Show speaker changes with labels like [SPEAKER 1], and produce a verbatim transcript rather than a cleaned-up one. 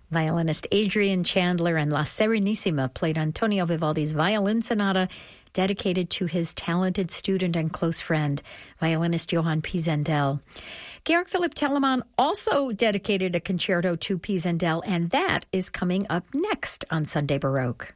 [SPEAKER 1] Violinist Adrian Chandler and La Serenissima played Antonio Vivaldi's Violin Sonata, dedicated to his talented student and close friend, violinist Johann Pisendel. Georg Philipp Telemann also dedicated a concerto to Pisendel, and that is coming up next on Sunday Baroque.